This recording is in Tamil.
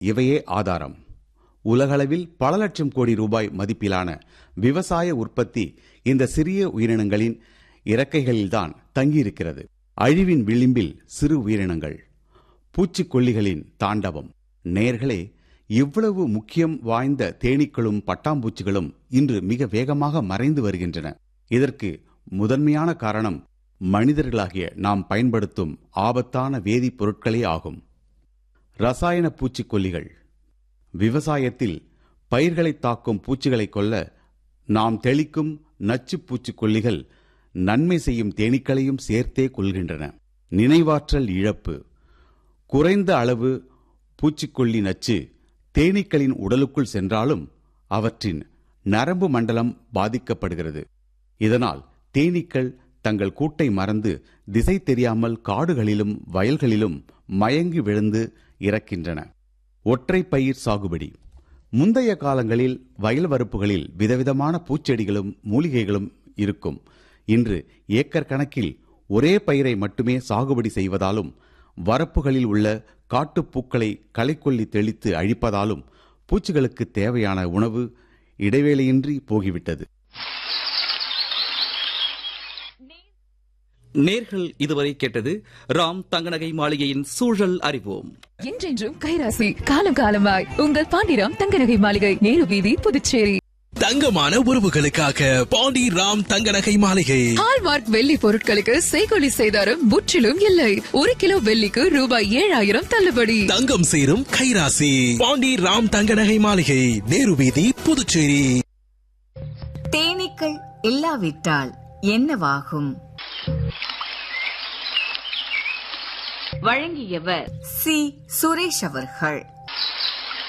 இவையே ஆதாரம். உலகளவில் பல லட்சம் கோடி ரூபாய் மதிப்பிலான விவசாய உற்பத்தி இந்த சிறிய உயிரினங்களின் இறக்கைகளில்தான் தங்கியிருக்கிறது. அழிவின் விளிம்பில் சிறு உயிரினங்கள், பூச்சிக்கொல்லிகளின் தாண்டவம். நேயர்களே, இவ்வளவு முக்கியம் வாய்ந்த தேனீக்களும் பட்டாம்பூச்சிகளும் இன்று மிக வேகமாக மறைந்து வருகின்றன. இதற்கு முதன்மையான காரணம் மனிதர்களாகிய நாம் பயன்படுத்தும் ஆபத்தான வேதிப்பொருட்களே ஆகும். ரசாயன பூச்சிக்கொல்லிகள். விவசாயத்தில் பயிர்களை தாக்கும் பூச்சிகளை கொல்ல நாம் தெளிக்கும் நச்சு பூச்சிக்கொல்லிகள் நன்மை செய்யும் தேனீக்களையும் சேர்த்தே கொள்கின்றன. நினைவாற்றல் இழப்பு. குறைந்த அளவு பூச்சிக்கொல்லி நச்சு தேனீக்களின் உடலுக்குள் சென்றாலும் அவற்றின் நரம்பு மண்டலம் பாதிக்கப்படுகிறது. இதனால் தேனீக்கள் தங்கள் கூட்டை மறந்து திசை தெரியாமல் காடுகளிலும் வயல்களிலும் மயங்கி விழுந்து இறக்கின்றன. ஒற்றை பயிர் சாகுபடி. முந்தைய காலங்களில் வயல் வரப்புகளில் விதவிதமான பூச்செடிகளும் மூலிகைகளும் இருக்கும். இன்று ஏக்கர் கணக்கில் ஒரே பயிரை மட்டுமே சாகுபடி செய்வதாலும் வரப்புகளில் உள்ள காட்டுப்பூக்களை களைக்கொல்லி தெளித்து அழிப்பதாலும் பூச்சிகளுக்கு தேவையான உணவு இடைவேளையின்றி போகிவிட்டது. நேர்கள் இதுவரை கேட்டது ராம் தங்கநகை மாளிகையின் சூழல் அறிவோம். என்றென்றும் கைராசி, காலம் காலமாய் உங்கள் பாண்டிராம் தங்கநகை மாளிகை, நேரு வீதி, புதுச்சேரி. தங்கமான உறவுகளுக்காக பாண்டி ராம் தங்கநகை மாளிகை. ஹால்மார்க் வெள்ளி பொருட்களுக்கு செய்கொலி செய்தாரும் முற்றிலும் இல்லை. 1 கிலோ வெள்ளிக்கு ரூபாய் 7000 தள்ளுபடி. தங்கம் சேரும் கைராசி பாண்டி ராம் தங்கநகை மாளிகை, நேரு வீதி, புதுச்சேரி. தேனீக்கள் இல்லாவிட்டால் என்னவாகும்? வழங்கியவர் சி. சுரேஷ் அவர்கள்.